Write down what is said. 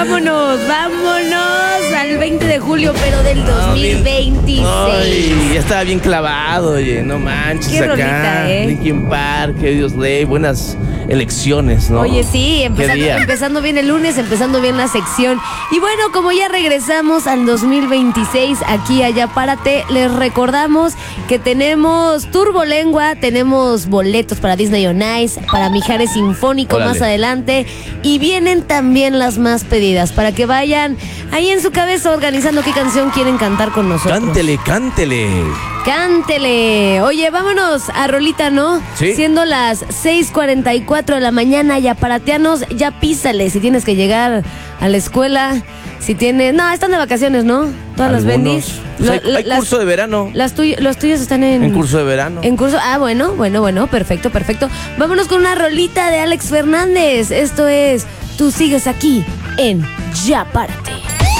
Vámonos al 20 de julio, pero del 2026. Ay, ya estaba bien clavado, oye, no manches. Qué acá. rolita, Linkin Park, Dios ley, buenas elecciones, ¿no? Oye, sí, empezando bien el lunes, empezando bien la sección. Y bueno, como ya regresamos al 2026, aquí allá párate, les recordamos que tenemos Turbolengua, tenemos boletos para Disney on Ice, para Mijares Sinfónico. Órale. Más adelante, y vienen también las más pedidas para que vayan ahí en su cabeza organizando qué canción quieren cantar con nosotros. Cántele. Oye, vámonos a rolita, ¿no? Sí. Siendo las 6:44 de la mañana, ya parateanos, ya písale. Si tienes que llegar a la escuela, si tienes... No, están de vacaciones, ¿no? Todas las bendis. Pues hay curso de verano. Los tuyos están en curso de verano. En curso. Ah, bueno, perfecto. Vámonos con una rolita de Alex Fernández. Esto es Tú sigues aquí en Ya Párate.